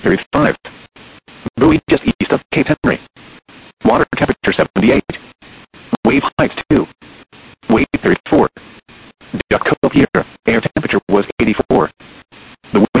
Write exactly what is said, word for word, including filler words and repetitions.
thirty-five. Buoy just east of Cape Henry. Water temperature seventy-eight. Wave height two. Wave thirty-four. Duck Pier, air